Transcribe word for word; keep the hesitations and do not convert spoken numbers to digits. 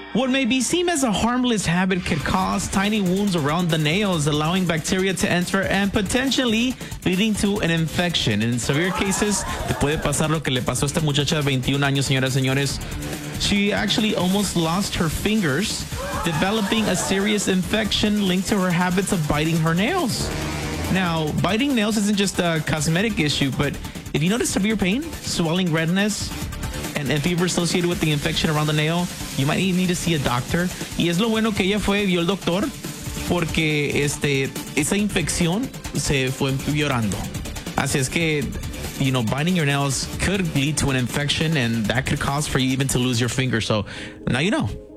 What may be seen as a harmless habit could cause tiny wounds around the nails, allowing bacteria to enter and potentially leading to an infection. In severe cases, te puede pasar lo que le pasó a esta muchacha de veintiún años, señoras y señores. She actually almost lost her fingers, developing a serious infection linked to her habits of biting her nails. Now, biting nails isn't just a cosmetic issue, but if you notice severe pain, swelling, redness, and, and fever associated with the infection around the nail, you might need to see a doctor. Y es lo bueno que ella fue, vio el doctor, porque este, esa infección se fue empeorando. Así es que, you know, biting your nails could lead to an infection, and that could cause for you even to lose your finger. So now you know.